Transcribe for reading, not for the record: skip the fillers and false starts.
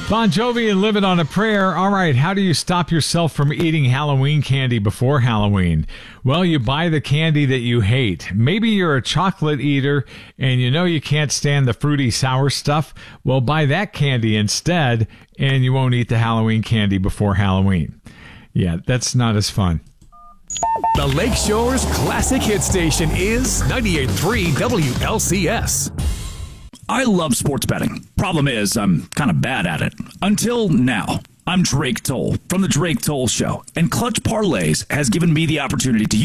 Bon Jovi and Living on a Prayer. All right, how do you stop yourself from eating Halloween candy before Halloween? Well, you buy the candy that you hate. Maybe you're a chocolate eater and you know you can't stand the fruity sour stuff. Well, buy that candy instead and you won't eat the Halloween candy before Halloween. Yeah, that's not as fun. The Lakeshore's classic hit station is 98.3 WLCS. I love sports betting. Problem is, I'm kind of bad at it. Until now. I'm Drake Toll from The Drake Toll Show, and Clutch Parlays has given me the opportunity to